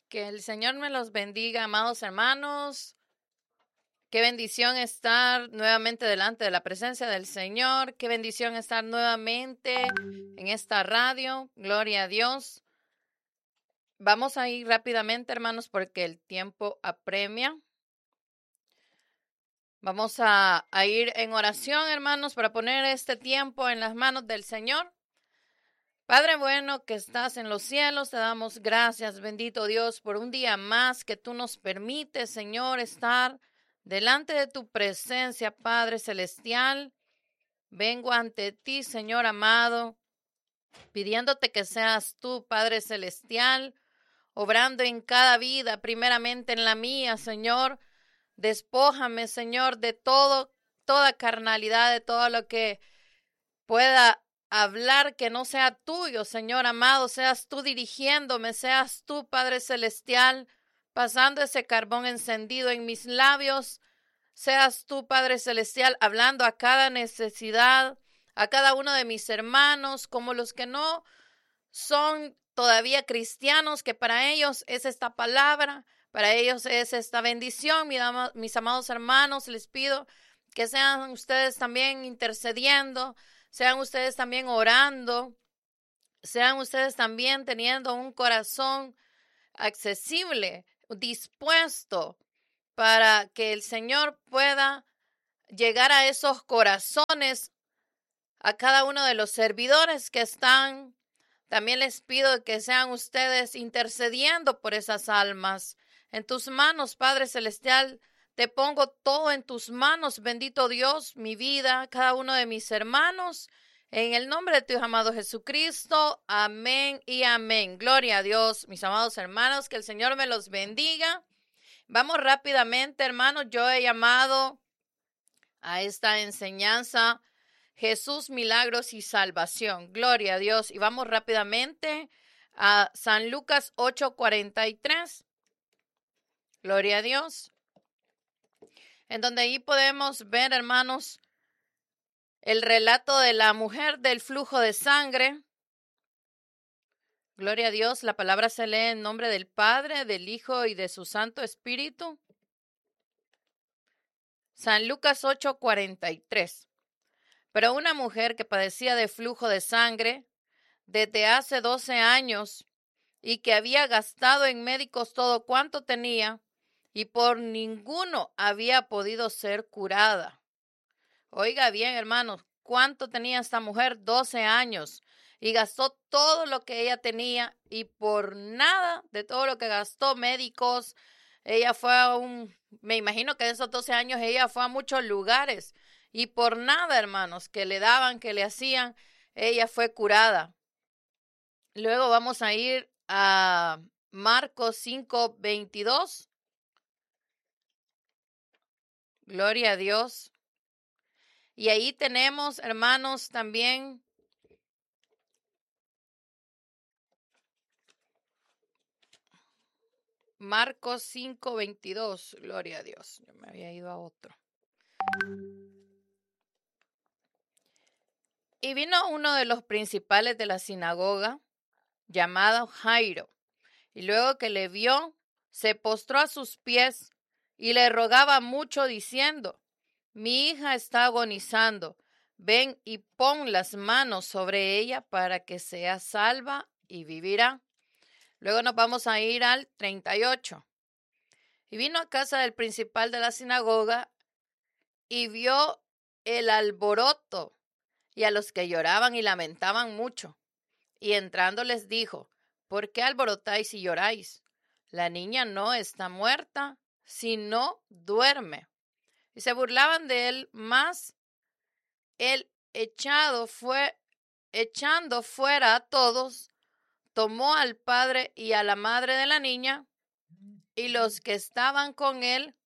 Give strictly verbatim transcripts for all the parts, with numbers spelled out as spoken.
Que el Señor me los bendiga, amados hermanos. Qué bendición estar nuevamente delante de la presencia del Señor. Qué bendición estar nuevamente en esta radio. Gloria a Dios. Vamos a ir rápidamente, hermanos, porque el tiempo apremia. Vamos a, a ir en oración, hermanos, para poner este tiempo en las manos del Señor. Padre bueno que estás en los cielos, te damos gracias, bendito Dios, por un día más que tú nos permites, Señor, estar delante de tu presencia, Padre celestial. Vengo ante ti, Señor amado, pidiéndote que seas tú, Padre celestial, obrando en cada vida, primeramente en la mía, Señor. Despójame, Señor, de todo, toda carnalidad, de todo lo que pueda hablar que no sea tuyo, Señor amado, seas tú dirigiéndome, seas tú, Padre Celestial, pasando ese carbón encendido en mis labios, seas tú, Padre Celestial, hablando a cada necesidad, a cada uno de mis hermanos, como los que no son todavía cristianos, que para ellos es esta palabra, para ellos es esta bendición, mis amados hermanos, les pido que sean ustedes también intercediendo, sean ustedes también orando, sean ustedes también teniendo un corazón accesible, dispuesto para que el Señor pueda llegar a esos corazones, a cada uno de los servidores que están. También les pido que sean ustedes intercediendo por esas almas. En tus manos, Padre Celestial, te pongo todo en tus manos, bendito Dios, mi vida, cada uno de mis hermanos. En el nombre de tu amado Jesucristo, amén y amén. Gloria a Dios, mis amados hermanos, que el Señor me los bendiga. Vamos rápidamente, hermanos, yo he llamado a esta enseñanza Jesús, milagros y salvación. Gloria a Dios. Y vamos rápidamente a San Lucas ocho cuarenta y tres. Gloria a Dios. En donde ahí podemos ver, hermanos, el relato de la mujer del flujo de sangre. Gloria a Dios. La palabra se lee en nombre del Padre, del Hijo y de su Santo Espíritu. San Lucas ocho cuarenta y tres. Pero una mujer que padecía de flujo de sangre desde hace doce años y que había gastado en médicos todo cuanto tenía y por ninguno había podido ser curada. Oiga bien, hermanos, ¿cuánto tenía esta mujer? doce años y gastó todo lo que ella tenía y por nada de todo lo que gastó médicos, ella fue a un, me imagino que en esos doce años ella fue a muchos lugares y por nada, hermanos, que le daban, que le hacían, ella fue curada. Luego vamos a ir a Marcos cinco veintidós. Gloria a Dios. Y ahí tenemos, hermanos, también Marcos cinco veintidós. Gloria a Dios. Yo me había ido a otro. Y vino uno de los principales de la sinagoga, llamado Jairo, y luego que le vio, se postró a sus pies y le rogaba mucho diciendo: mi hija está agonizando, ven y pon las manos sobre ella para que sea salva y vivirá. Luego nos vamos a ir al treinta y ocho. Y vino a casa del principal de la sinagoga y vio el alboroto y a los que lloraban y lamentaban mucho. Y entrando les dijo: ¿por qué alborotáis y lloráis? La niña no está muerta, sino duerme. Y se burlaban de él, mas él echado fue, echando fuera a todos, tomó al padre y a la madre de la niña, y los que estaban con él,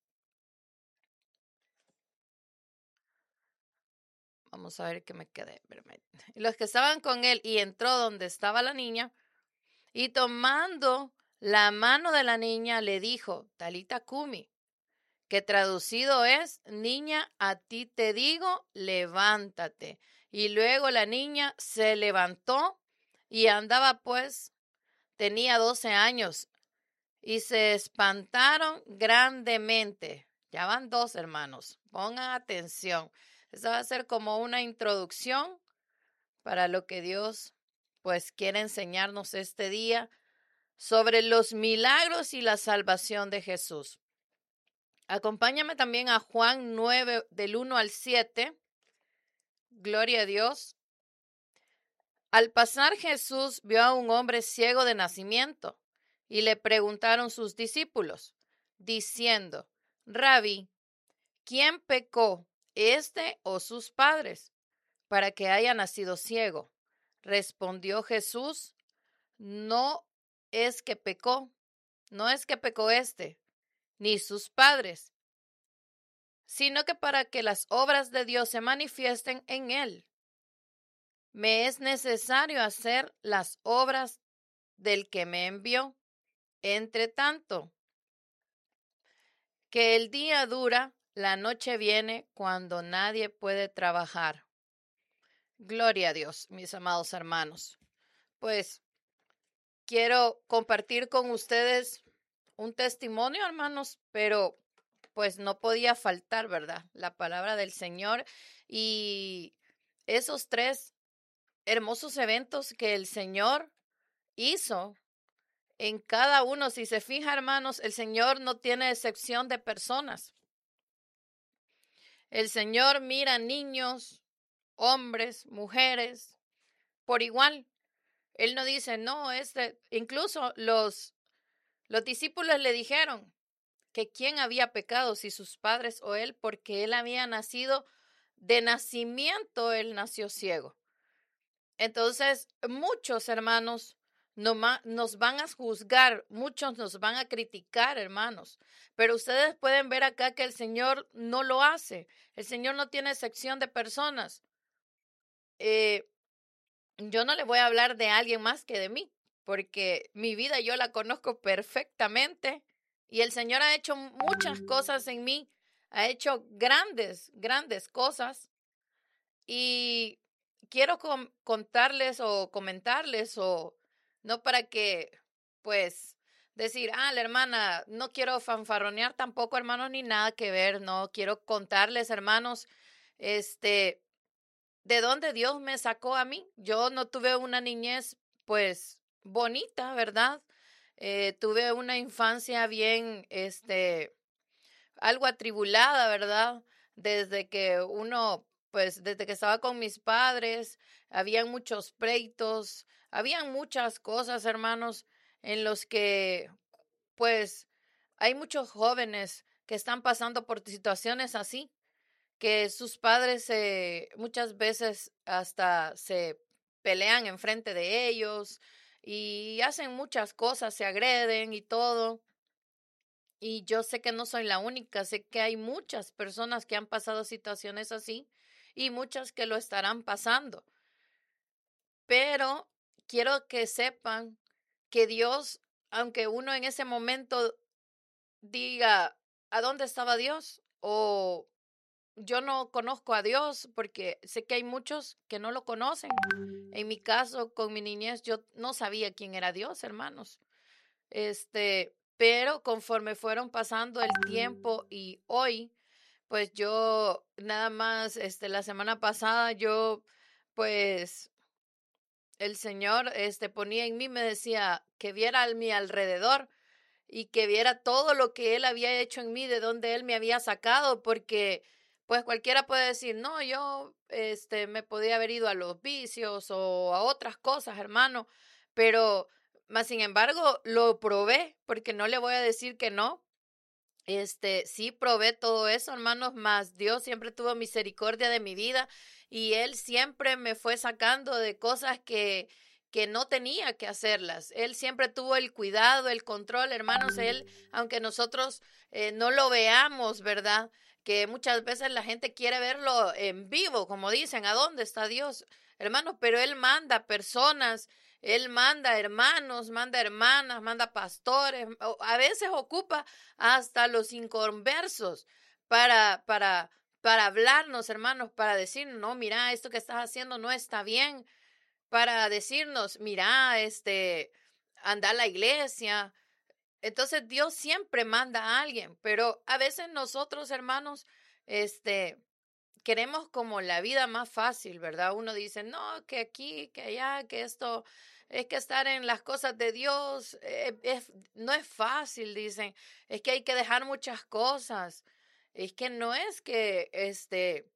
vamos a ver que me quedé, y los que estaban con él, y entró donde estaba la niña, y tomando la mano de la niña, le dijo: Talita Kumi, que traducido es: niña, a ti te digo, levántate. Y luego la niña se levantó y andaba, pues tenía doce años. y se espantaron grandemente. Ya van dos, hermanos. Pongan atención. Esta va a ser como una introducción para lo que Dios pues quiere enseñarnos este día sobre los milagros y la salvación de Jesús. Acompáñame también a Juan nueve, del uno al siete. Gloria a Dios. Al pasar Jesús vio a un hombre ciego de nacimiento y le preguntaron sus discípulos, diciendo, Rabí, ¿quién pecó, este o sus padres, para que haya nacido ciego? Respondió Jesús, no es que pecó, no es que pecó este, ni sus padres, sino que para que las obras de Dios se manifiesten en él. Me es necesario hacer las obras del que me envió. Entre tanto, que el día dura, la noche viene cuando nadie puede trabajar. Gloria a Dios, mis amados hermanos. Pues quiero compartir con ustedes un testimonio, hermanos, pero pues no podía faltar, ¿verdad? La palabra del Señor y esos tres hermosos eventos que el Señor hizo en cada uno. Si se fija, hermanos, el Señor no tiene excepción de personas. El Señor mira niños, hombres, mujeres, por igual. Él no dice, no, este, incluso los, los discípulos le dijeron que quién había pecado, si sus padres o él, porque él había nacido de nacimiento, él nació ciego. Entonces, muchos hermanos nos van a juzgar, muchos nos van a criticar, hermanos, pero ustedes pueden ver acá que el Señor no lo hace. El Señor no tiene excepción de personas. Eh, yo no le voy a hablar de alguien más que de mí, porque mi vida yo la conozco perfectamente y el Señor ha hecho muchas cosas en mí, ha hecho grandes, grandes cosas y quiero com- contarles o comentarles o no para que pues decir, ah, la hermana, no quiero fanfarronear tampoco, hermanos, ni nada que ver, no, quiero contarles, hermanos, este, de dónde Dios me sacó a mí. Yo no tuve una niñez, pues, bonita, ¿verdad? Eh, tuve una infancia bien, este, algo atribulada, ¿verdad? Desde que uno, pues, desde que estaba con mis padres, habían muchos pleitos, habían muchas cosas, hermanos, en los que, pues, hay muchos jóvenes que están pasando por situaciones así que sus padres eh, muchas veces hasta se pelean enfrente de ellos y hacen muchas cosas, se agreden y todo. Y yo sé que no soy la única, sé que hay muchas personas que han pasado situaciones así y muchas que lo estarán pasando. Pero quiero que sepan que Dios, aunque uno en ese momento diga, ¿a dónde estaba Dios? O yo no conozco a Dios porque sé que hay muchos que no lo conocen. En mi caso, con mi niñez, yo no sabía quién era Dios, hermanos. Este, pero conforme fueron pasando el tiempo y hoy, pues yo nada más, este, la semana pasada yo, pues el Señor, este, ponía en mí, me decía que viera a mi alrededor y que viera todo lo que Él había hecho en mí, de donde Él me había sacado, porque pues cualquiera puede decir, no, yo este, me podía haber ido a los vicios o a otras cosas, hermano, pero más sin embargo lo probé, porque no le voy a decir que no. Este, sí probé todo eso, hermanos, más Dios siempre tuvo misericordia de mi vida y Él siempre me fue sacando de cosas que, que no tenía que hacerlas. Él siempre tuvo el cuidado, el control, hermanos, Él, aunque nosotros eh, no lo veamos, ¿verdad? Que muchas veces la gente quiere verlo en vivo, como dicen, ¿a dónde está Dios? Hermanos, pero Él manda personas, Él manda hermanos, manda hermanas, manda pastores, a veces ocupa hasta los inconversos para, para, para hablarnos, hermanos, para decirnos, no, mira, esto que estás haciendo no está bien, para decirnos, mira, este, anda a la iglesia. Entonces Dios siempre manda a alguien, pero a veces nosotros, hermanos, este, queremos como la vida más fácil, ¿verdad? Uno dice, no, que aquí, que allá, que esto, es que estar en las cosas de Dios eh, es, no es fácil, dicen, es que hay que dejar muchas cosas, es que no es que, este,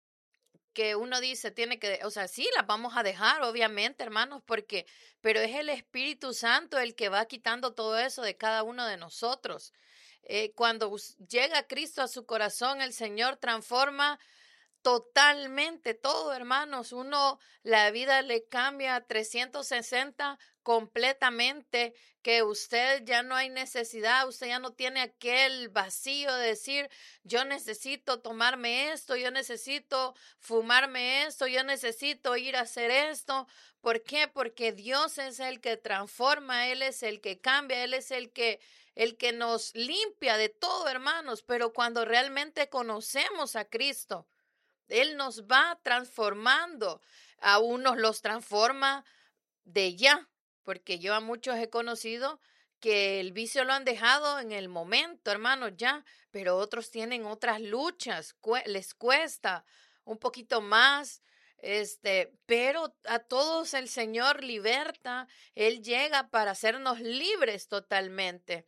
que uno dice, tiene que, o sea, sí, las vamos a dejar, obviamente, hermanos, porque, pero es el Espíritu Santo el que va quitando todo eso de cada uno de nosotros. Eh, cuando us- llega Cristo a su corazón, el Señor transforma totalmente todo, hermanos. Uno, la vida le cambia a trescientos sesenta completamente, que usted ya no hay necesidad, usted ya no tiene aquel vacío de decir, yo necesito tomarme esto, yo necesito fumarme esto, yo necesito ir a hacer esto. ¿Por qué? Porque Dios es el que transforma, Él es el que cambia, Él es el que el que nos limpia de todo, hermanos. Pero cuando realmente conocemos a Cristo, él nos va transformando. A unos los transforma de ya, porque yo a muchos he conocido que el vicio lo han dejado en el momento, hermanos, ya, pero otros tienen otras luchas, cue- les cuesta un poquito más, este, pero a todos el Señor liberta, Él llega para hacernos libres totalmente.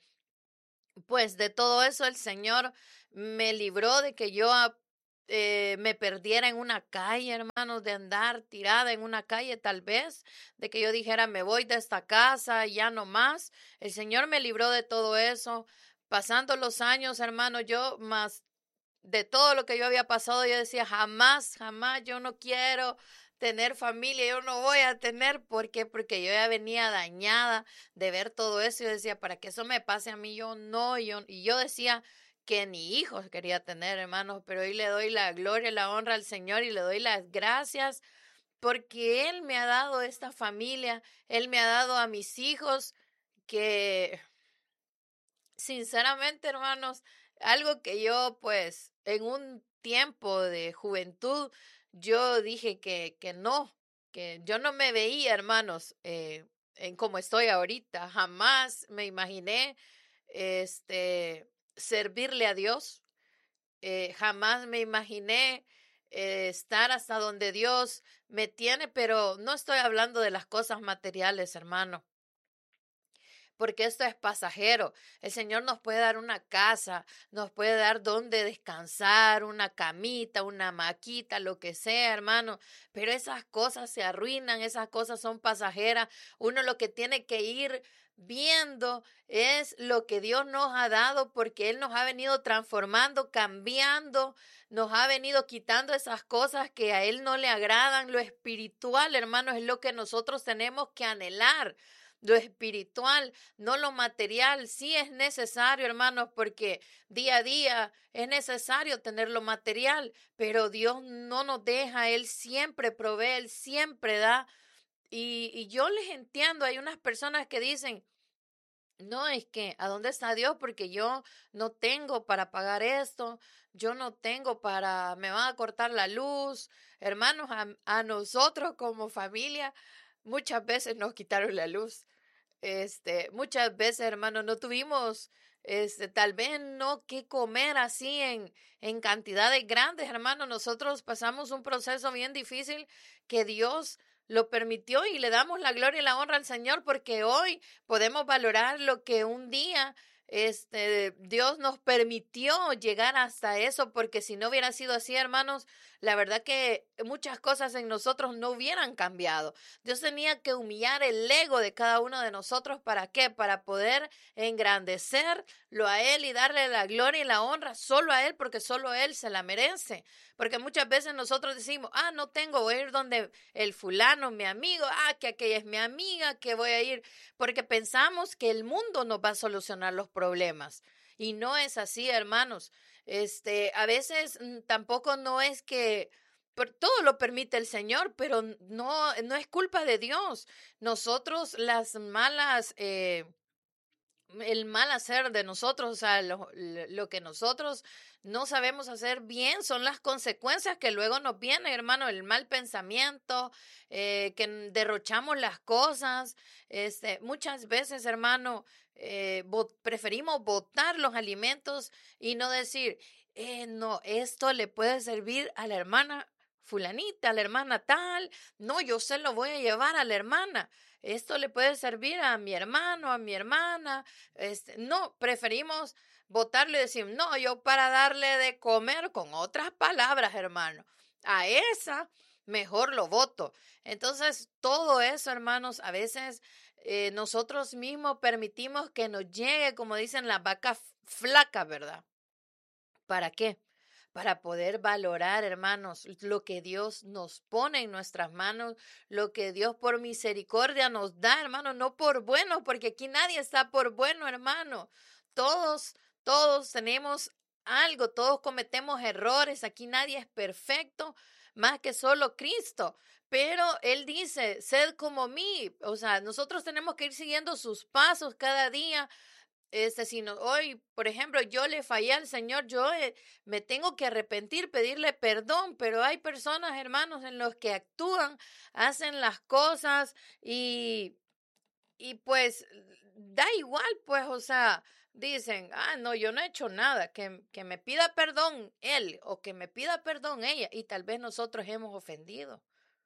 Pues de todo eso el Señor me libró de que yo ah, eh, me perdiera en una calle, hermanos, de andar tirada en una calle tal vez, de que yo dijera me voy de esta casa, ya no más. El Señor me libró de todo eso. Pasando los años, hermanos, yo más de todo lo que yo había pasado, yo decía, jamás, jamás, yo no quiero tener familia, yo no voy a tener, ¿por qué? Porque yo ya venía dañada de ver todo eso, yo decía, para que eso me pase a mí, yo no, yo, y yo decía que ni hijos quería tener, hermanos, pero hoy le doy la gloria, la honra al Señor y le doy las gracias porque Él me ha dado esta familia, Él me ha dado a mis hijos que sinceramente, hermanos, algo que yo, pues, en un tiempo de juventud, yo dije que, que no, que yo no me veía, hermanos, eh, en como estoy ahorita. Jamás me imaginé, este, servirle a Dios. Eh, jamás me imaginé eh, estar hasta donde Dios me tiene, pero no estoy hablando de las cosas materiales, hermano, porque esto es pasajero. El Señor nos puede dar una casa, nos puede dar donde descansar, una camita, una maquita, lo que sea, hermano, pero esas cosas se arruinan, esas cosas son pasajeras. Uno lo que tiene que ir viendo es lo que Dios nos ha dado, porque Él nos ha venido transformando, cambiando, nos ha venido quitando esas cosas que a Él no le agradan. Lo espiritual, hermano, es lo que nosotros tenemos que anhelar. Lo espiritual, no lo material. Sí es necesario, hermanos, porque día a día es necesario tener lo material, pero Dios no nos deja, Él siempre provee, Él siempre da. Y, y yo les entiendo, hay unas personas que dicen, no, es que, ¿a dónde está Dios? Porque yo no tengo para pagar esto, yo no tengo para, me van a cortar la luz. Hermanos, a, a nosotros como familia muchas veces nos quitaron la luz. Este, muchas veces, hermano, no tuvimos, este, tal vez no qué comer así en, en cantidades grandes, hermano. Nosotros pasamos un proceso bien difícil que Dios lo permitió y le damos la gloria y la honra al Señor porque hoy podemos valorar lo que un día este Dios nos permitió llegar hasta eso, porque si no hubiera sido así, hermanos, la verdad que muchas cosas en nosotros no hubieran cambiado. Dios tenía que humillar el ego de cada uno de nosotros. ¿Para qué? Para poder engrandecerlo a Él y darle la gloria y la honra solo a Él, porque solo Él se la merece. Porque muchas veces nosotros decimos, ah, no tengo, voy a ir donde el fulano, mi amigo, ah, que aquella es mi amiga, que voy a ir, porque pensamos que el mundo nos va a solucionar los problemas. Y no es así, hermanos. Este, a veces mm, tampoco no es que por- todo lo permite el Señor, pero no, no es culpa de Dios. Nosotros las malas, eh, el mal hacer de nosotros, o sea, lo, lo que nosotros no sabemos hacer bien son las consecuencias que luego nos vienen, hermano, el mal pensamiento, eh, que derrochamos las cosas, este, muchas veces, hermano, eh, bo- preferimos botar los alimentos y no decir, eh, no, esto le puede servir a la hermana fulanita, a la hermana tal, no, yo se lo voy a llevar a la hermana. Esto le puede servir a mi hermano, a mi hermana, este, no, preferimos votarlo y decir, no, yo para darle de comer, con otras palabras, hermano, a esa mejor lo voto. Entonces, todo eso, hermanos, a veces eh, nosotros mismos permitimos que nos llegue, como dicen, las vacas flacas, ¿verdad? ¿Para qué? Para poder valorar, hermanos, lo que Dios nos pone en nuestras manos, lo que Dios por misericordia nos da, hermano, no por bueno, porque aquí nadie está por bueno, hermano. Todos, todos tenemos algo, todos cometemos errores, aquí nadie es perfecto, más que solo Cristo. Pero Él dice, sed como mí, o sea, nosotros tenemos que ir siguiendo sus pasos cada día. Este, si no, hoy, por ejemplo, yo le fallé al Señor, yo eh, me tengo que arrepentir, pedirle perdón, pero hay personas, hermanos, en los que actúan, hacen las cosas y, y pues da igual, pues, o sea, dicen, ah, no, yo no he hecho nada, que, que me pida perdón él o que me pida perdón ella, y tal vez nosotros hemos ofendido.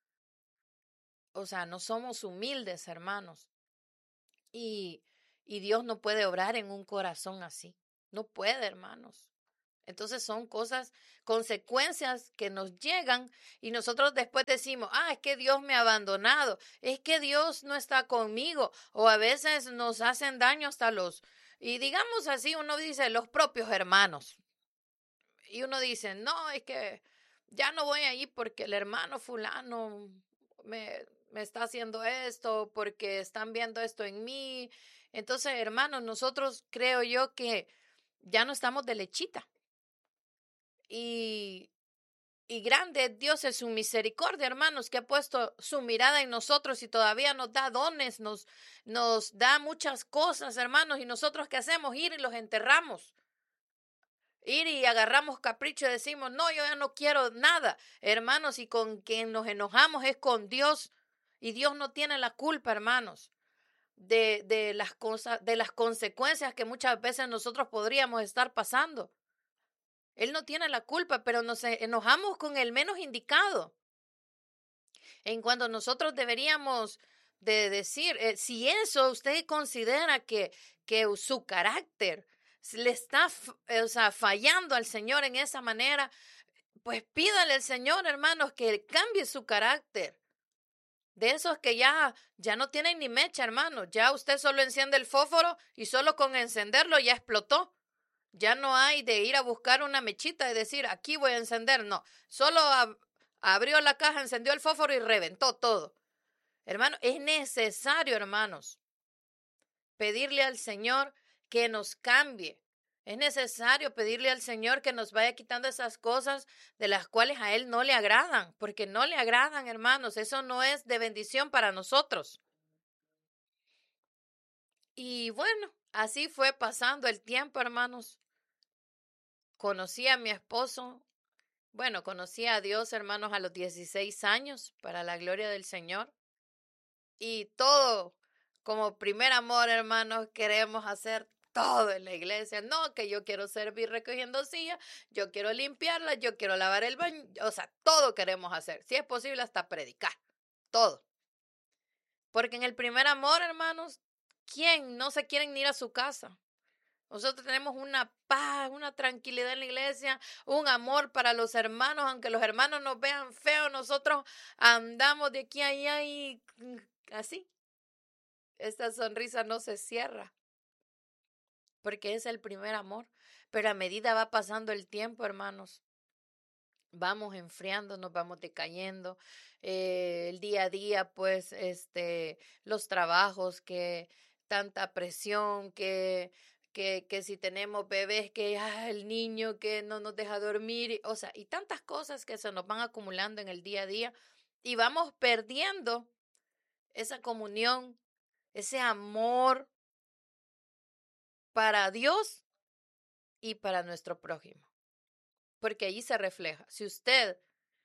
O sea, no somos humildes, hermanos. Y, y Dios no puede obrar en un corazón así. No puede, hermanos. Entonces son cosas, consecuencias que nos llegan y nosotros después decimos, ah, es que Dios me ha abandonado, es que Dios no está conmigo, o a veces nos hacen daño hasta los, y digamos así, uno dice, los propios hermanos. Y uno dice, no, es que ya no voy a ir porque el hermano fulano me, me está haciendo esto, porque están viendo esto en mí. Entonces, hermanos, nosotros creo yo que ya no estamos de lechita. Y, y grande es Dios es su misericordia, hermanos, que ha puesto su mirada en nosotros y todavía nos da dones, nos, nos da muchas cosas, hermanos, y nosotros ¿qué hacemos? Ir y los enterramos. Ir y agarramos capricho y decimos, no, yo ya no quiero nada. Hermanos, y con quien nos enojamos es con Dios. Y Dios no tiene la culpa, hermanos, de, de las cosas, de las consecuencias que muchas veces nosotros podríamos estar pasando. Él no tiene la culpa, pero nos enojamos con el menos indicado. En cuanto nosotros deberíamos de decir, eh, si eso usted considera que, que su carácter le está eh, o sea, fallando al Señor en esa manera, pues pídale al Señor, hermanos, que cambie su carácter. De esos que ya, ya no tienen ni mecha, hermanos. Ya usted solo enciende el fósforo y solo con encenderlo ya explotó. Ya no hay de ir a buscar una mechita y decir, aquí voy a encender. No, solo ab abrió la caja, encendió el fósforo y reventó todo. Hermano, es necesario, hermanos, pedirle al Señor que nos cambie. Es necesario pedirle al Señor que nos vaya quitando esas cosas de las cuales a Él no le agradan, porque no le agradan, hermanos. Eso no es de bendición para nosotros. Y bueno, así fue pasando el tiempo, hermanos. Conocí a mi esposo. Bueno, conocí a Dios, hermanos, a los dieciséis años, para la gloria del Señor. Y todo, como primer amor, hermanos, queremos hacer todo en la iglesia. No, que yo quiero servir recogiendo sillas, yo quiero limpiarla, yo quiero lavar el baño. O sea, todo queremos hacer. Si es posible, hasta predicar. Todo. Porque en el primer amor, hermanos, ¿quién no se quieren ir a su casa? Nosotros tenemos una paz, una tranquilidad en la iglesia, un amor para los hermanos, aunque los hermanos nos vean feos, nosotros andamos de aquí a allá y así. Esta sonrisa no se cierra, porque es el primer amor. Pero a medida va pasando el tiempo, hermanos, vamos enfriando, nos vamos decayendo. Eh, el día a día, pues, este, los trabajos, que tanta presión, que, que, que si tenemos bebés, que ah, el niño que no nos deja dormir, y- o sea, y tantas cosas que se nos van acumulando en el día a día y vamos perdiendo esa comunión, ese amor para Dios y para nuestro prójimo. Porque allí se refleja. Si usted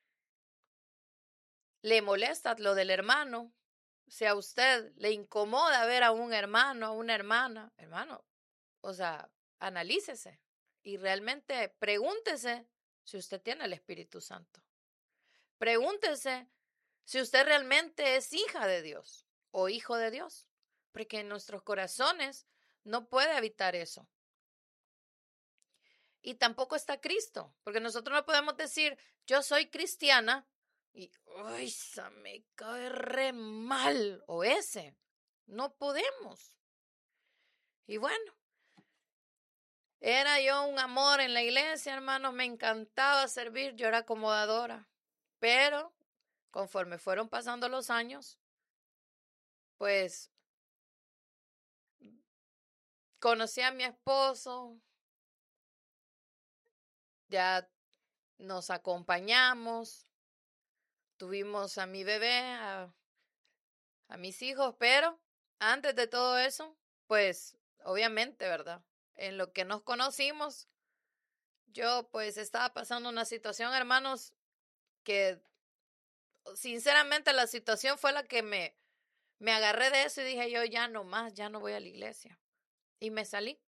le molesta lo del hermano, si a usted le incomoda ver a un hermano, a una hermana, hermano, o sea, analícese y realmente pregúntese si usted tiene el Espíritu Santo. Pregúntese si usted realmente es hija de Dios o hijo de Dios, porque en nuestros corazones no puede habitar eso. Y tampoco está Cristo, porque nosotros no podemos decir, yo soy cristiana y, ¡ay, esa me cae re mal! O ese. No podemos. Y bueno, era yo un amor en la iglesia, hermanos, me encantaba servir, yo era acomodadora. Pero conforme fueron pasando los años, pues conocí a mi esposo, ya nos acompañamos, tuvimos a mi bebé, a, a mis hijos, pero antes de todo eso, pues obviamente, ¿verdad? En lo que nos conocimos, yo pues estaba pasando una situación, hermanos, que sinceramente la situación fue la que me, me agarré de eso y dije yo ya no más, ya no voy a la iglesia. Y me salí.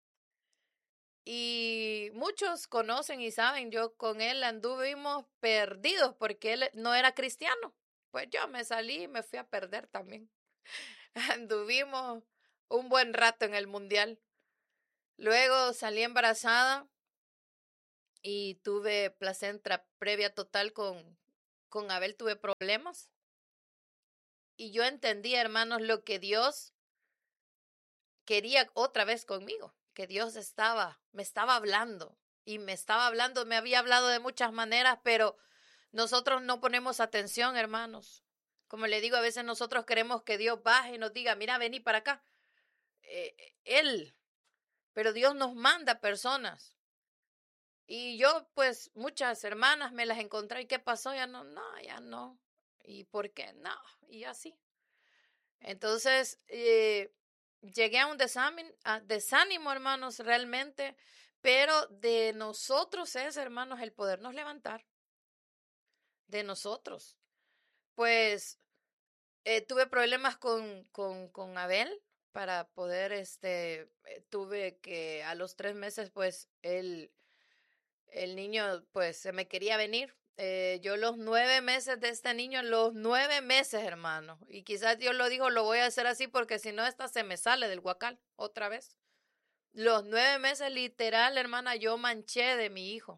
Y muchos conocen y saben, yo con él anduvimos perdidos porque él no era cristiano. Pues yo me salí y me fui a perder también. Anduvimos un buen rato en el mundial. Luego salí embarazada y tuve placenta previa total con, con Abel, tuve problemas. Y yo entendí, hermanos, lo que Dios quería otra vez conmigo, que Dios estaba, me estaba hablando y me estaba hablando, me había hablado de muchas maneras, pero nosotros no ponemos atención, hermanos. Como le digo, a veces nosotros queremos que Dios baje y nos diga, mira, vení para acá. Eh, él, pero Dios nos manda personas. Y yo, pues, muchas hermanas me las encontré. ¿Y qué pasó? Ya no, no, ya no. ¿Y por qué? No, y así. Entonces, eh, llegué a un desánimo, a desánimo, hermanos, realmente, pero de nosotros es, hermanos, el podernos levantar, de nosotros. Pues eh, tuve problemas con, con, con Abel para poder, este, eh, tuve que a los tres meses, pues, el, el niño, pues, se me quería venir. Eh, yo los nueve meses de este niño, los nueve meses, hermano. Y quizás Dios lo dijo, lo voy a hacer así porque si no, esta se me sale del guacal otra vez. Los nueve meses, literal, hermana, yo manché de mi hijo.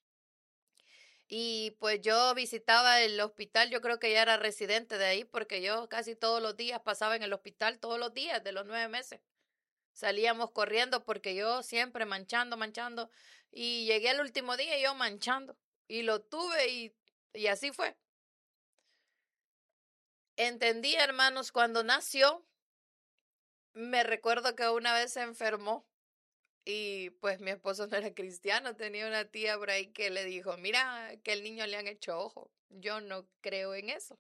Y pues yo visitaba el hospital, yo creo que ya era residente de ahí porque yo casi todos los días pasaba en el hospital, todos los días de los nueve meses. Salíamos corriendo porque yo siempre manchando, manchando. Y llegué el último día y yo manchando. Y lo tuve y, y así fue. Entendí, hermanos, cuando nació, me recuerdo que una vez se enfermó y pues mi esposo no era cristiano, tenía una tía por ahí que le dijo, mira, que el niño le han hecho ojo, yo no creo en eso.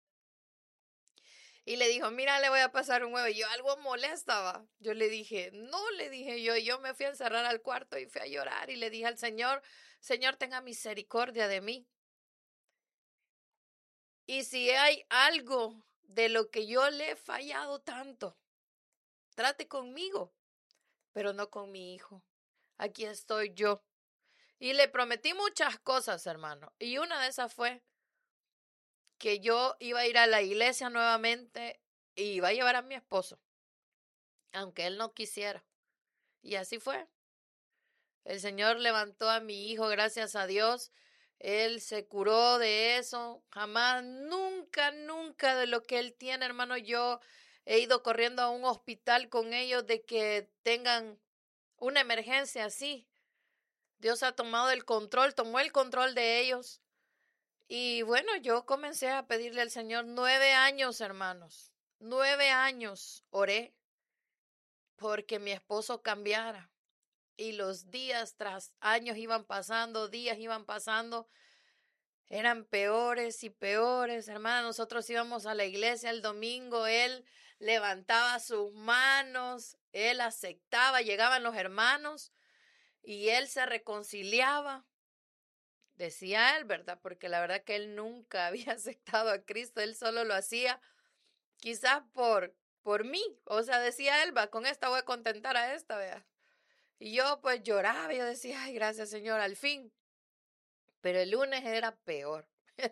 Y le dijo, mira, le voy a pasar un huevo. Y yo algo molestaba. Yo le dije, no, le dije yo, yo me fui a encerrar al cuarto y fui a llorar y le dije al Señor, Señor, tenga misericordia de mí. Y si hay algo de lo que yo le he fallado tanto, trate conmigo, pero no con mi hijo. Aquí estoy yo. Y le prometí muchas cosas, hermano. Y una de esas fue que yo iba a ir a la iglesia nuevamente y iba a llevar a mi esposo, aunque él no quisiera. Y así fue. El Señor levantó a mi hijo, gracias a Dios. Él se curó de eso. Jamás, nunca, nunca de lo que él tiene, hermano, yo he ido corriendo a un hospital con ellos de que tengan una emergencia así. Dios ha tomado el control, tomó el control de ellos. Y bueno, yo comencé a pedirle al Señor nueve años, hermanos. Nueve años oré porque mi esposo cambiara. Y los días tras años iban pasando, días iban pasando, eran peores y peores. Hermana, nosotros íbamos a la iglesia el domingo, él levantaba sus manos, él aceptaba, llegaban los hermanos y él se reconciliaba. Decía él, ¿verdad? Porque la verdad que él nunca había aceptado a Cristo, él solo lo hacía quizás por, por mí. O sea, decía él, va, con esta voy a contentar a esta, vea. Y yo pues lloraba, yo decía, ay, gracias Señor, al fin. Pero el lunes era peor.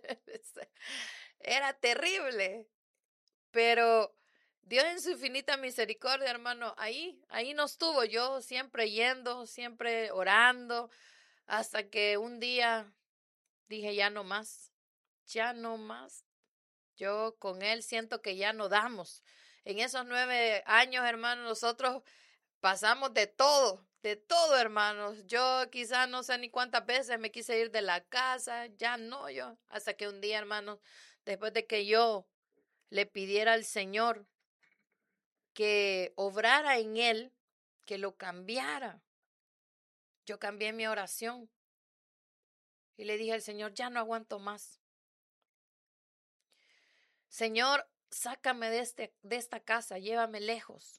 Era terrible. Pero Dios en su infinita misericordia, hermano, ahí, ahí no estuvo yo siempre yendo, siempre orando, hasta que un día dije, ya no más, ya no más. Yo con él siento que ya no damos. En esos nueve años, hermano, nosotros pasamos de todo, de todo, hermanos. Yo quizás no sé ni cuántas veces me quise ir de la casa, ya no yo, hasta que un día, hermanos, después de que yo le pidiera al Señor que obrara en él, que lo cambiara, yo cambié mi oración y le dije al Señor, ya no aguanto más. Señor, sácame de, este, de esta casa, llévame lejos.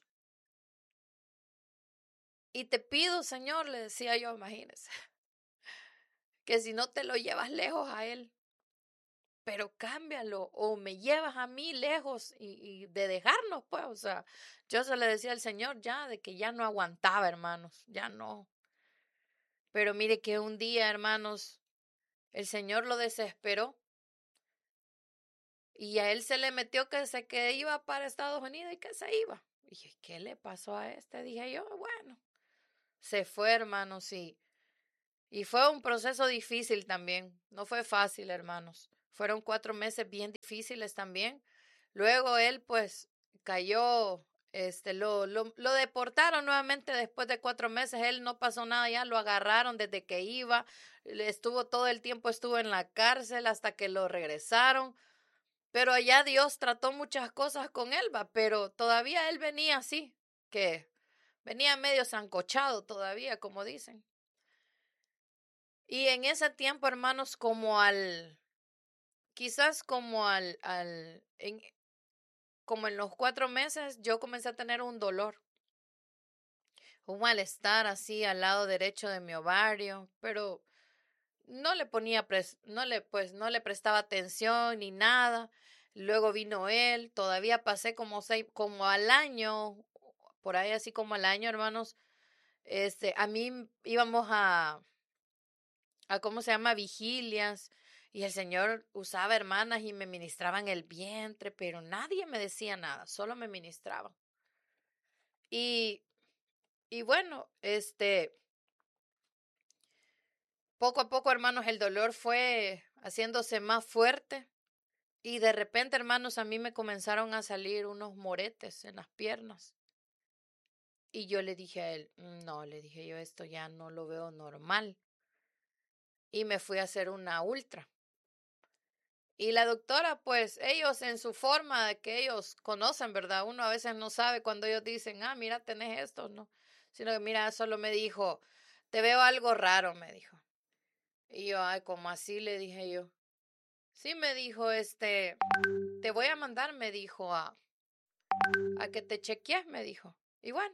Y te pido, Señor, le decía yo, imagínese, que si no te lo llevas lejos a él, pero cámbialo o me llevas a mí lejos y, y de dejarnos, pues, o sea, yo se le decía al Señor ya de que ya no aguantaba, hermanos, ya no. Pero mire que un día, hermanos, el Señor lo desesperó y a él se le metió que se que iba para Estados Unidos y que se iba. Y dije, ¿qué le pasó a este? Dije yo, bueno, se fue, hermanos, y, y fue un proceso difícil también. No fue fácil, hermanos. Fueron cuatro meses bien difíciles también. Luego él, pues, cayó, este, lo, lo, lo deportaron nuevamente después de cuatro meses. Él no pasó nada ya, lo agarraron desde que iba. Estuvo todo el tiempo, estuvo en la cárcel hasta que lo regresaron. Pero allá Dios trató muchas cosas con él, va, pero todavía él venía así, que venía medio sancochado todavía, como dicen. Y en ese tiempo, hermanos, como al, quizás como al, al, en, como en los cuatro meses, yo comencé a tener un dolor, un malestar así al lado derecho de mi ovario, pero no le ponía, pres, no le, pues, no le prestaba atención ni nada. Luego vino él, todavía pasé como seis, como al año, por ahí así como al año, hermanos, este, a mí íbamos a, a ¿cómo se llama? Vigilias, y el Señor usaba hermanas y me ministraban el vientre, pero nadie me decía nada, solo me ministraban. Y, y bueno, este, poco a poco, hermanos, el dolor fue haciéndose más fuerte. Y de repente, hermanos, a mí me comenzaron a salir unos moretes en las piernas. Y yo le dije a él, no, le dije yo, esto ya no lo veo normal. Y me fui a hacer una ultra. Y la doctora, pues ellos en su forma de que ellos conocen, ¿verdad? Uno a veces no sabe cuando ellos dicen, ah, mira, tenés esto, ¿no? Sino que, mira, solo me dijo, te veo algo raro, me dijo. Y yo, ay, ¿cómo así? Le dije yo. Sí, me dijo, este, te voy a mandar, me dijo, a, a que te chequees, me dijo. Y bueno,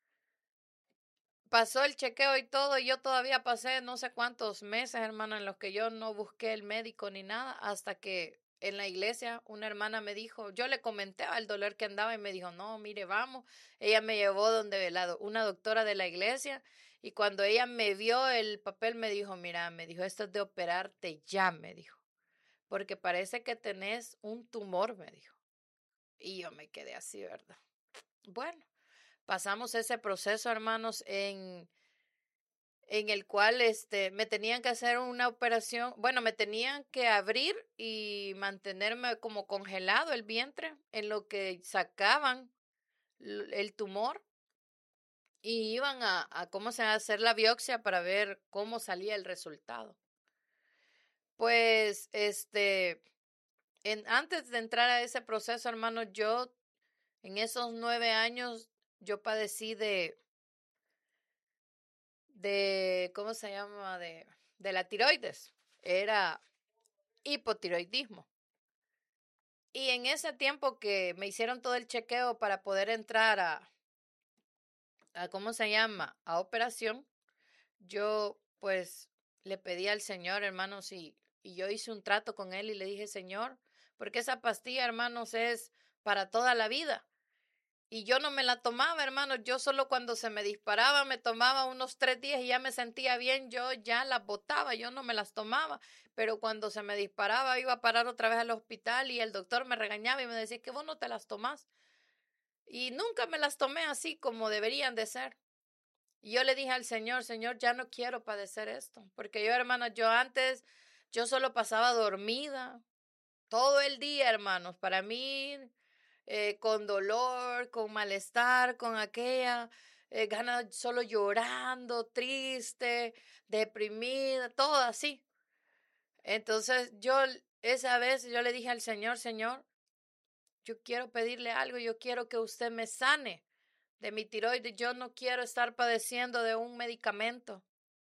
pasó el chequeo y todo, y yo todavía pasé no sé cuántos meses, hermano, en los que yo no busqué el médico ni nada, hasta que en la iglesia una hermana me dijo, yo le comenté el dolor que andaba y me dijo, no, mire, vamos. Ella me llevó donde la, una doctora de la iglesia, y cuando ella me vio el papel me dijo, mira, me dijo, esto es de operarte ya, me dijo, porque parece que tenés un tumor, me dijo. Y yo me quedé así, ¿verdad? Bueno, pasamos ese proceso, hermanos, en, en el cual este, me tenían que hacer una operación, bueno, me tenían que abrir y mantenerme como congelado el vientre en lo que sacaban el tumor y iban a, a cómo se va a hacer la biopsia para ver cómo salía el resultado. Pues, este, en, antes de entrar a ese proceso, hermano, yo en esos nueve años, yo padecí de de, ¿cómo se llama? De, de la tiroides. Era hipotiroidismo. Y en ese tiempo que me hicieron todo el chequeo para poder entrar a, a ¿cómo se llama? A operación, yo pues le pedí al Señor, hermanos, y, y yo hice un trato con él y le dije, Señor, porque esa pastilla, hermanos, es para toda la vida. Y yo no me la tomaba, hermanos, yo solo cuando se me disparaba me tomaba unos tres días y ya me sentía bien, yo ya las botaba, yo no me las tomaba, pero cuando se me disparaba iba a parar otra vez al hospital y el doctor me regañaba y me decía que vos no te las tomás. Y nunca me las tomé así como deberían de ser. Y yo le dije al Señor, Señor, ya no quiero padecer esto, porque yo, hermanos, yo antes, yo solo pasaba dormida todo el día, hermanos, para mí, eh, con dolor, con malestar, con aquella eh, ganas, solo llorando, triste, deprimida, todo así. Entonces yo, esa vez, yo le dije al Señor, Señor, yo quiero pedirle algo, yo quiero que usted me sane de mi tiroides, yo no quiero estar padeciendo de un medicamento.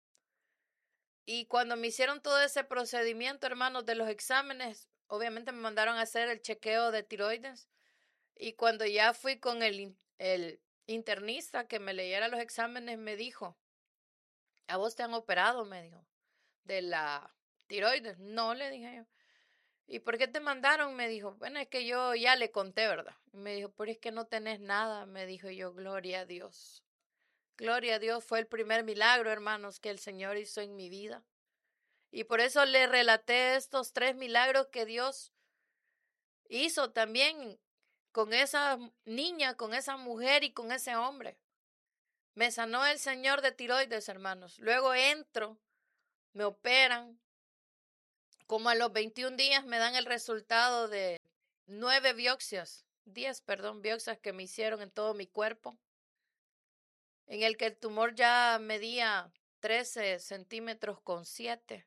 Y cuando me hicieron todo ese procedimiento, hermanos, de los exámenes, obviamente me mandaron a hacer el chequeo de tiroides. Y cuando ya fui con el, el internista que me leyera los exámenes, me dijo, ¿a vos te han operado? Me dijo, de la tiroides. No, le dije yo. ¿Y por qué te mandaron? Me dijo, bueno, es que yo ya le conté, ¿verdad? Y me dijo, pero es que no tenés nada. Me dijo yo, gloria a Dios. Gloria a Dios, fue el primer milagro, hermanos, que el Señor hizo en mi vida. Y por eso le relaté estos tres milagros que Dios hizo también con esa niña, con esa mujer y con ese hombre. Me sanó el Señor de tiroides, hermanos. Luego entro, me operan. Como a los veintiún días me dan el resultado de nueve biopsias, diez, perdón, biopsias que me hicieron en todo mi cuerpo, en el que el tumor ya medía trece centímetros con siete.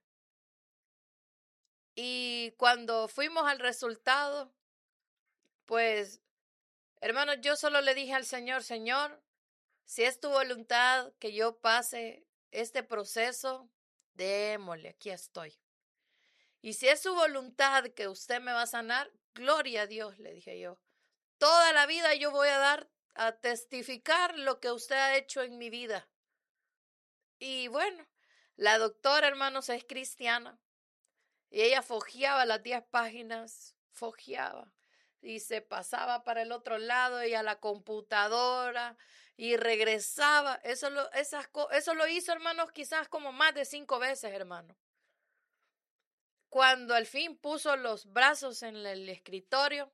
Y cuando fuimos al resultado, pues, hermanos, yo solo le dije al Señor, Señor, si es tu voluntad que yo pase este proceso, démosle, aquí estoy. Y si es su voluntad que usted me va a sanar, gloria a Dios, le dije yo. Toda la vida yo voy a dar a testificar lo que usted ha hecho en mi vida. Y bueno, la doctora, hermanos, es cristiana. Y ella fojeaba las diez páginas, fojeaba. Y se pasaba para el otro lado y a la computadora y regresaba. Eso lo, esas, eso lo hizo, hermanos, quizás como más de cinco veces, hermano. Cuando al fin puso los brazos en el escritorio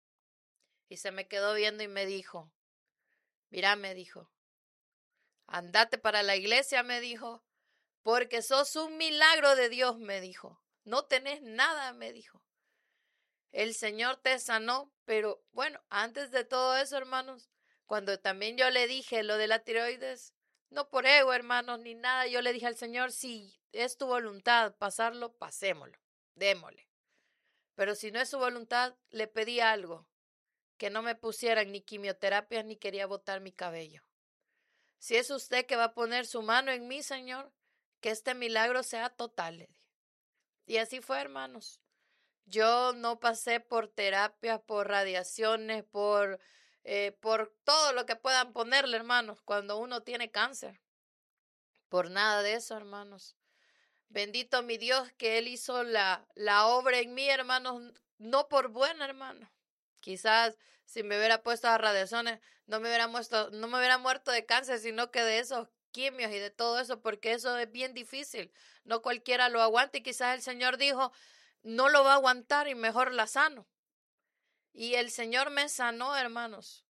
y se me quedó viendo y me dijo, mira, me dijo, andate para la iglesia, me dijo, porque sos un milagro de Dios, me dijo. No tenés nada, me dijo. El Señor te sanó, pero bueno, antes de todo eso, hermanos, cuando también yo le dije lo de la tiroides, no por ego, hermanos, ni nada, yo le dije al Señor, si es tu voluntad pasarlo, pasémoslo, démosle. Pero si no es su voluntad, le pedí algo, que no me pusieran ni quimioterapia ni quería botar mi cabello. Si es usted que va a poner su mano en mí, Señor, que este milagro sea total, le dije. Y así fue, hermanos. Yo no pasé por terapias, por radiaciones, por, eh, por todo lo que puedan ponerle, hermanos, cuando uno tiene cáncer. Por nada de eso, hermanos. Bendito mi Dios que Él hizo la, la obra en mí, hermanos, no por buena, hermano. Quizás si me hubiera puesto a radiaciones, no me hubiera muerto, no me hubiera muerto de cáncer, sino que de esos quimios y de todo eso, porque eso es bien difícil. No cualquiera lo aguanta y quizás el Señor dijo, no lo va a aguantar y mejor la sano. Y el Señor me sanó, hermanos.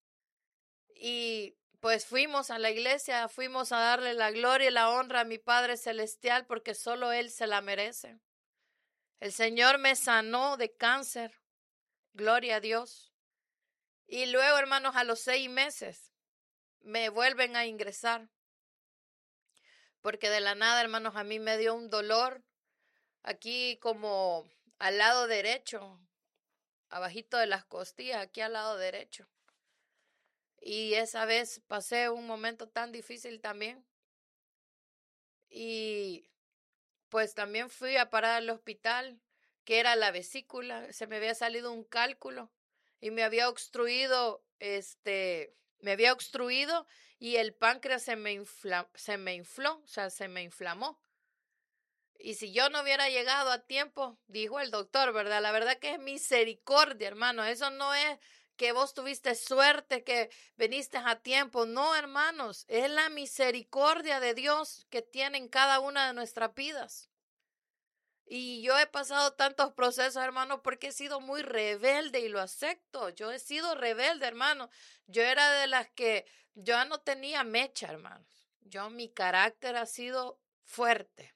Y pues fuimos a la iglesia, fuimos a darle la gloria y la honra a mi Padre Celestial porque solo Él se la merece. El Señor me sanó de cáncer, gloria a Dios. Y luego, hermanos, a los seis meses me vuelven a ingresar. Porque de la nada, hermanos, a mí me dio un dolor aquí como al lado derecho, abajito de las costillas, aquí al lado derecho. Y esa vez pasé un momento tan difícil también. Y pues también fui a parar al hospital. que era la vesícula, se me había salido un cálculo y me había obstruido, este, me había obstruido y el páncreas se me infla, se me infló, o sea, se me inflamó. Y si yo no hubiera llegado a tiempo, dijo el doctor, ¿verdad? La verdad que es misericordia, hermano. Eso no es que vos tuviste suerte, que viniste a tiempo. No, hermanos, es la misericordia de Dios que tiene en cada una de nuestras vidas. Y yo he pasado tantos procesos, hermano, porque he sido muy rebelde y lo acepto. Yo he sido rebelde, hermano. Yo era de las que yo ya no tenía mecha, hermanos. Yo, mi carácter ha sido fuerte.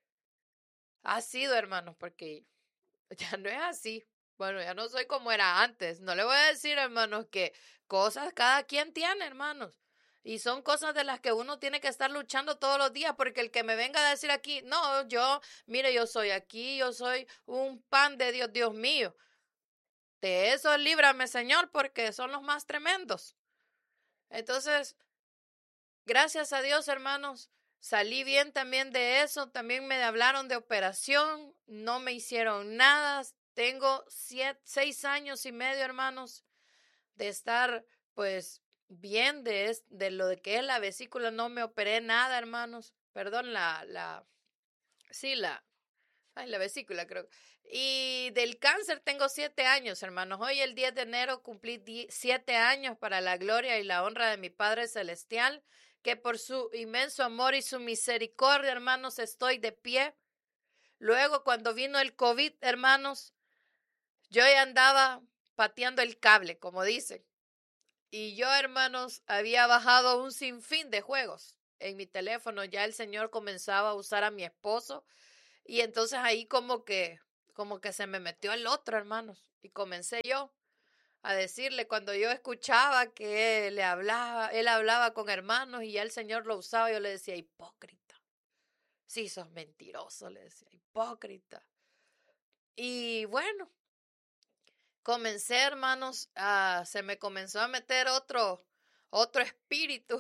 Ha sido, hermanos, porque ya no es así. Bueno, ya no soy como era antes. No le voy a decir, hermanos, que cosas cada quien tiene, hermanos. Y son cosas de las que uno tiene que estar luchando todos los días, porque el que me venga a decir aquí, no, yo, mire, yo soy aquí, yo soy un pan de Dios, Dios mío. De eso líbrame, Señor, porque son los más tremendos. Entonces, gracias a Dios, hermanos, salí bien también de eso. También me hablaron de operación, no me hicieron nada. Tengo siete, seis años y medio, hermanos, de estar, pues, bien de, es, de lo de que es la vesícula. No me operé nada, hermanos. Perdón, la, la, sí, la, ay, la vesícula, creo. Y del cáncer tengo siete años, hermanos. Hoy, el diez de enero, cumplí die, siete años para la gloria y la honra de mi Padre Celestial, que por su inmenso amor y su misericordia, hermanos, estoy de pie. Luego, cuando vino el COVID, hermanos, yo ya andaba pateando el cable, como dicen. Y yo, hermanos, había bajado un sinfín de juegos en mi teléfono. Ya el Señor comenzaba a usar a mi esposo. Y entonces ahí como que, como que se me metió el otro, hermanos. Y comencé yo a decirle, cuando yo escuchaba que él le hablaba, él hablaba con hermanos y ya el Señor lo usaba, yo le decía, hipócrita. Sí, sos mentiroso, le decía, hipócrita. Y bueno, comencé, hermanos, a, se me comenzó a meter otro, otro espíritu.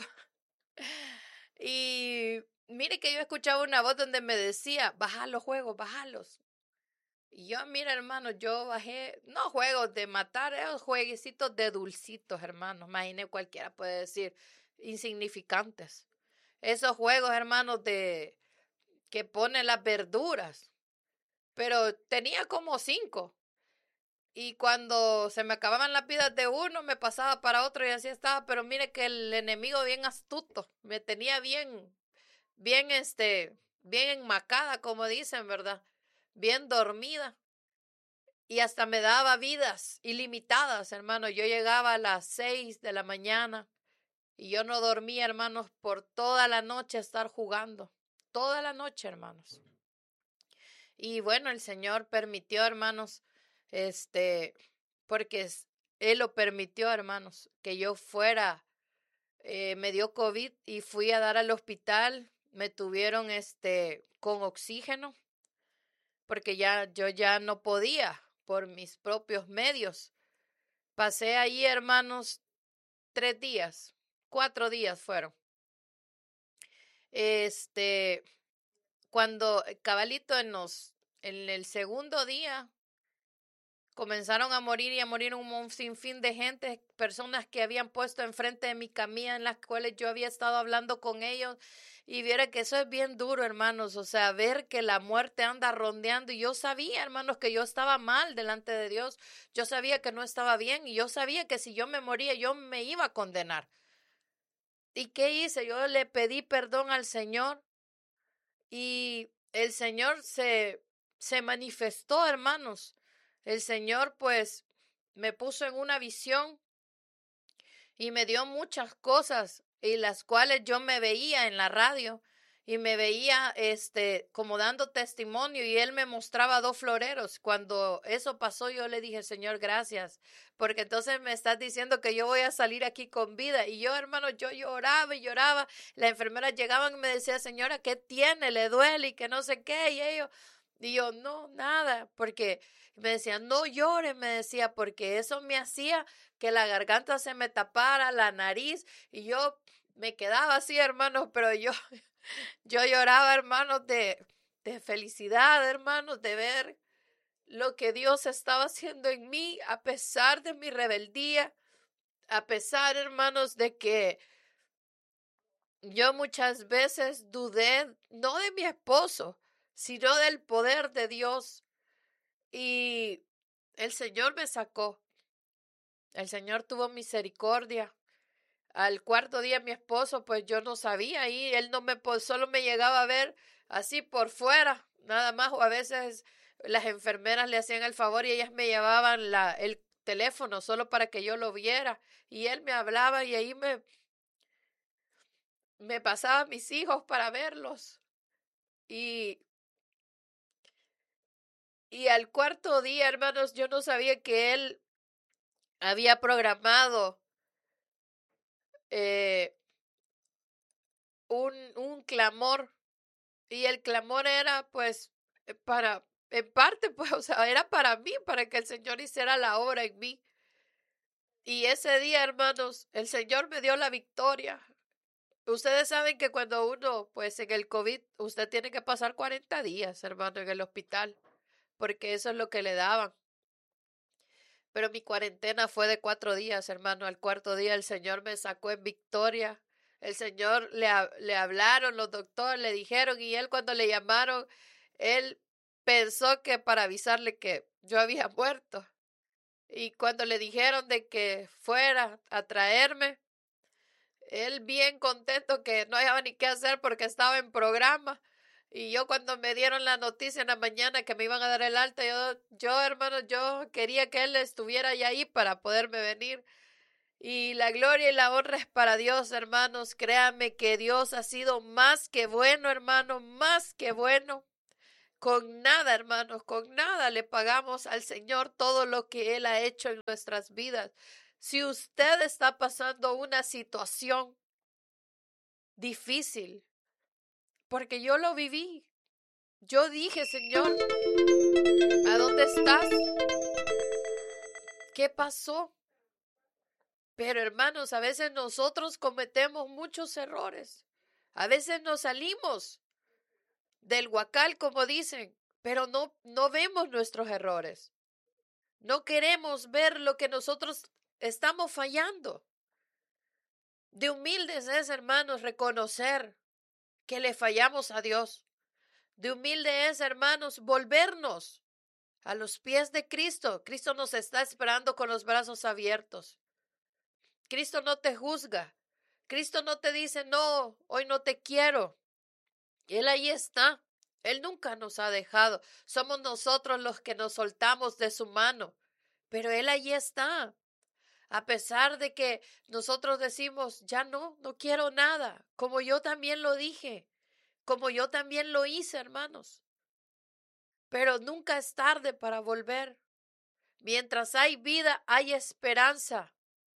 Y mire que yo escuchaba una voz donde me decía, baja los juegos, bájalos. Y yo, mira, hermano, yo bajé, no juegos de matar, esos jueguecitos de dulcitos, hermanos. Imagine, cualquiera puede decir, insignificantes. Esos juegos, hermanos, de que ponen las verduras. Pero tenía como cinco. Y cuando se me acababan las vidas de uno, me pasaba para otro y así estaba. Pero mire que el enemigo bien astuto, me tenía bien, bien, este, bien enmacada, como dicen, ¿verdad? Bien dormida. Y hasta me daba vidas ilimitadas, hermano. Yo llegaba a las seis de la mañana y yo no dormía, hermanos, por toda la noche a estar jugando. Toda la noche, hermanos. Y bueno, el Señor permitió, hermanos, este, porque Él lo permitió, hermanos, que yo fuera, eh, me dio COVID y fui a dar al hospital. Me tuvieron, este, con oxígeno, porque ya, yo ya no podía por mis propios medios. Pasé ahí, hermanos, tres días, cuatro días fueron. Este, cuando cabalito en los, en el segundo día, comenzaron a morir y a morir un sinfín de gente, personas que habían puesto enfrente de mi camilla, en las cuales yo había estado hablando con ellos. Y viera que eso es bien duro, hermanos, o sea, ver que la muerte anda rondeando. Y yo sabía, hermanos, que yo estaba mal delante de Dios. Yo sabía que no estaba bien y yo sabía que si yo me moría, yo me iba a condenar. ¿Y qué hice? Yo le pedí perdón al Señor y el Señor se, se manifestó, hermanos. El Señor, pues, me puso en una visión y me dio muchas cosas y las cuales yo me veía en la radio y me veía este como dando testimonio y él me mostraba dos floreros. Cuando eso pasó yo le dije, Señor, gracias, porque entonces me estás diciendo que yo voy a salir aquí con vida. Y yo, hermano, yo lloraba y lloraba. Las enfermeras llegaban y me decían, señora, ¿qué tiene? ¿Le duele? Y que no sé qué. Y ellos, y yo, no, nada, porque me decían, no llores, me decía, porque eso me hacía que la garganta se me tapara, la nariz, y yo me quedaba así, hermanos, pero yo, yo lloraba, hermanos, de, de felicidad, hermanos, de ver lo que Dios estaba haciendo en mí, a pesar de mi rebeldía, a pesar, hermanos, de que yo muchas veces dudé, no de mi esposo, sino del poder de Dios. Y el Señor me sacó. El Señor tuvo misericordia. Al cuarto día mi esposo, pues yo no sabía y él no me, pues, solo me llegaba a ver así por fuera, nada más, o a veces las enfermeras le hacían el favor y ellas me llevaban la, el teléfono solo para que yo lo viera y él me hablaba y ahí me, me pasaba a mis hijos para verlos y, y al cuarto día, hermanos, yo no sabía que él había programado eh, un, un clamor. Y el clamor era, pues, eh, para, en parte, pues, o sea, era para mí, para que el Señor hiciera la obra en mí. Y ese día, hermanos, el Señor me dio la victoria. Ustedes saben que cuando uno, pues, en el COVID, usted tiene que pasar cuarenta días, hermano, en el hospital, porque eso es lo que le daban. Pero mi cuarentena fue de cuatro días, hermano. Al cuarto día el Señor me sacó en victoria. El Señor le, le hablaron, los doctores le dijeron, y él cuando le llamaron, él pensó que para avisarle que yo había muerto. Y cuando le dijeron de que fuera a traerme, él bien contento que no había ni qué hacer porque estaba en programa. Y yo cuando me dieron la noticia en la mañana que me iban a dar el alta, yo, yo hermano, yo quería que él estuviera ya ahí para poderme venir. Y la gloria y la honra es para Dios, hermanos. Créanme que Dios ha sido más que bueno, hermano, más que bueno. Con nada, hermanos, con nada le pagamos al Señor todo lo que Él ha hecho en nuestras vidas. Si usted está pasando una situación difícil, porque yo lo viví, yo dije, Señor, ¿a dónde estás? ¿Qué pasó? Pero hermanos, a veces nosotros cometemos muchos errores. A veces nos salimos del huacal, como dicen, pero no, no vemos nuestros errores. No queremos ver lo que nosotros estamos fallando. De humildes es, hermanos, reconocer que le fallamos a Dios. De humilde es, hermanos, volvernos a los pies de Cristo. Cristo nos está esperando con los brazos abiertos. Cristo no te juzga. Cristo no te dice, no, hoy no te quiero. Él ahí está. Él nunca nos ha dejado. Somos nosotros los que nos soltamos de su mano. Pero Él ahí está. A pesar de que nosotros decimos, ya no, no quiero nada. Como yo también lo dije. Como yo también lo hice, hermanos. Pero nunca es tarde para volver. Mientras hay vida, hay esperanza.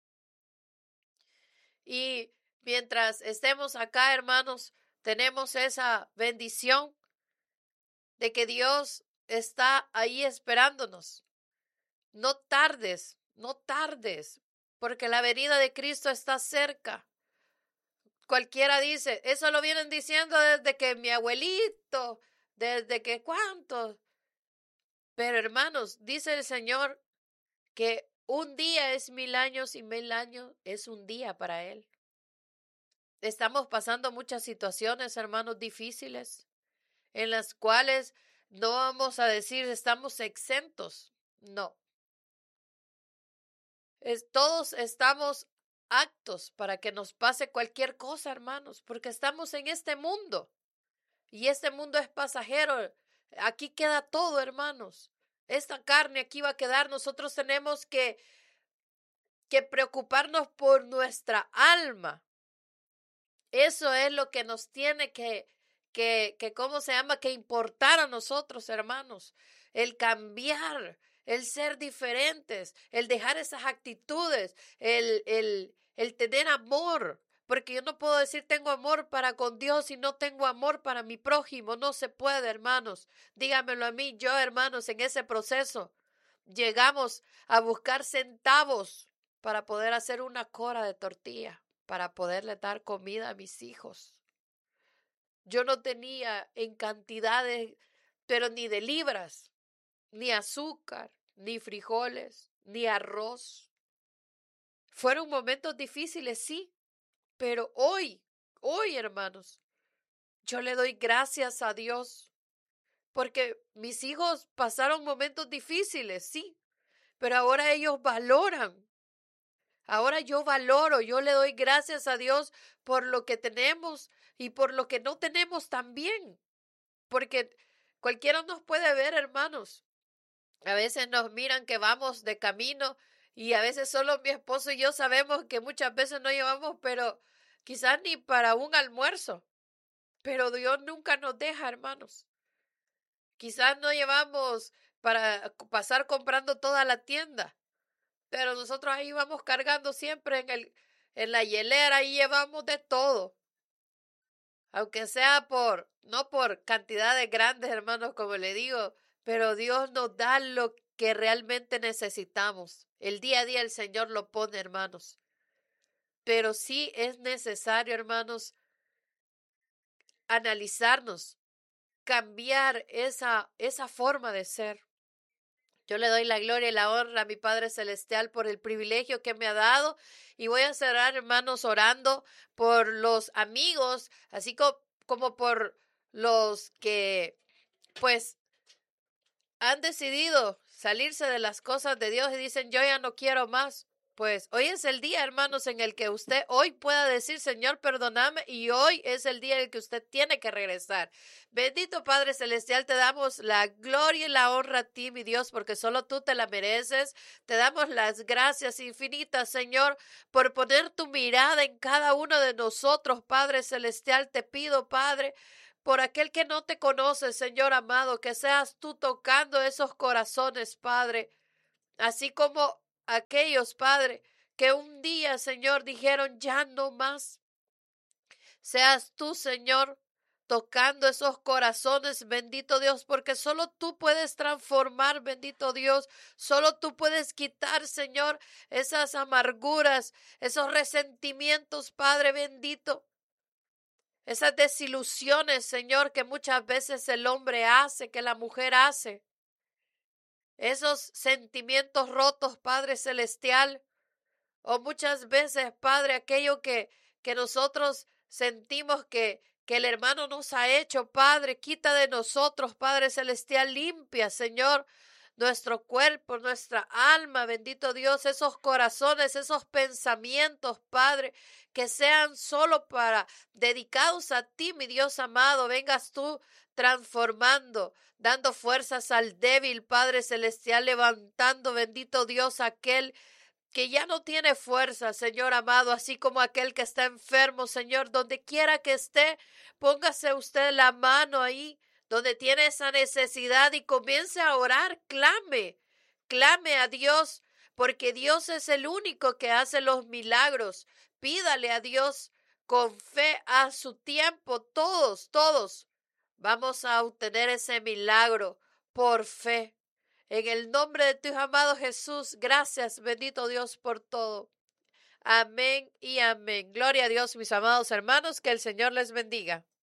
Y mientras estemos acá, hermanos, tenemos esa bendición de que Dios está ahí esperándonos. No tardes, no tardes, porque la venida de Cristo está cerca. Cualquiera dice, eso lo vienen diciendo desde que mi abuelito, desde que cuántos. Pero hermanos, dice el Señor que un día es mil años y mil años es un día para Él. Estamos pasando muchas situaciones, hermanos, difíciles, en las cuales no vamos a decir estamos exentos. No. Es, todos estamos aptos para que nos pase cualquier cosa, hermanos, porque estamos en este mundo y este mundo es pasajero. Aquí queda todo, hermanos. Esta carne aquí va a quedar. Nosotros tenemos que, que preocuparnos por nuestra alma. Eso es lo que nos tiene que, que, que, ¿cómo se llama? Que importar a nosotros, hermanos. El cambiar, el ser diferentes, el dejar esas actitudes, el, el, el tener amor. Porque yo no puedo decir tengo amor para con Dios y no tengo amor para mi prójimo. No se puede, hermanos. Dígamelo a mí, yo, hermanos, en ese proceso llegamos a buscar centavos para poder hacer una cora de tortilla, para poderle dar comida a mis hijos. Yo no tenía en cantidades, pero ni de libras. ni azúcar, ni frijoles, ni arroz. Fueron momentos difíciles, sí, pero hoy, hoy, hermanos, yo le doy gracias a Dios porque mis hijos pasaron momentos difíciles, sí, pero ahora ellos valoran. Ahora yo valoro, yo le doy gracias a Dios por lo que tenemos y por lo que no tenemos también, porque cualquiera nos puede ver, hermanos. A veces nos miran que vamos de camino y a veces solo mi esposo y yo sabemos que muchas veces no llevamos, pero quizás ni para un almuerzo. Pero Dios nunca nos deja, hermanos. Quizás no llevamos para pasar comprando toda la tienda, pero nosotros ahí vamos cargando siempre en el, en la hielera, ahí llevamos de todo. Aunque sea por, no por cantidades grandes, hermanos, como le digo, pero Dios nos da lo que realmente necesitamos. El día a día el Señor lo pone, hermanos. Pero sí es necesario, hermanos, analizarnos, cambiar esa, esa forma de ser. Yo le doy la gloria y la honra a mi Padre Celestial por el privilegio que me ha dado y voy a cerrar, hermanos, orando por los amigos, así co como por los que, pues, han decidido salirse de las cosas de Dios y dicen, yo ya no quiero más. Pues hoy es el día, hermanos, en el que usted hoy pueda decir, Señor, perdóname, y hoy es el día en el que usted tiene que regresar. Bendito Padre Celestial, te damos la gloria y la honra a ti, mi Dios, porque solo tú te la mereces. Te damos las gracias infinitas, Señor, por poner tu mirada en cada uno de nosotros, Padre Celestial. Te pido, Padre, por aquel que no te conoce, Señor amado, que seas tú tocando esos corazones, Padre, así como aquellos, Padre, que un día, Señor, dijeron ya no más. Seas tú, Señor, tocando esos corazones, bendito Dios, porque solo tú puedes transformar, bendito Dios, solo tú puedes quitar, Señor, esas amarguras, esos resentimientos, Padre bendito. Esas desilusiones, Señor, que muchas veces el hombre hace, que la mujer hace. Esos sentimientos rotos, Padre Celestial. O muchas veces, Padre, aquello que, que nosotros sentimos que, que el hermano nos ha hecho, Padre, quita de nosotros, Padre Celestial, limpia, Señor, nuestro cuerpo, nuestra alma, bendito Dios, esos corazones, esos pensamientos, Padre, que sean solo para, dedicados a ti, mi Dios amado, vengas tú transformando, dando fuerzas al débil, Padre Celestial, levantando, bendito Dios, aquel que ya no tiene fuerza, Señor amado, así como aquel que está enfermo, Señor, donde quiera que esté, póngase usted la mano ahí, donde tiene esa necesidad y comience a orar, clame, clame a Dios, porque Dios es el único que hace los milagros. Pídale a Dios con fe a su tiempo, todos, todos vamos a obtener ese milagro por fe. En el nombre de tu amado Jesús, gracias, bendito Dios, por todo. Amén y amén. Gloria a Dios, mis amados hermanos, que el Señor les bendiga.